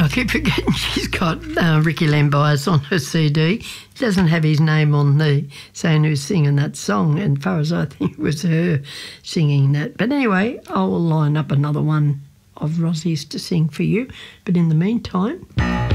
Yeah, I keep forgetting she's got Ricky Lambias on her CD. It doesn't have his name on the saying who's singing that song, and as far as I think it was her singing that. But anyway, I'll line up another one of Rosie's to sing for you. But in the meantime...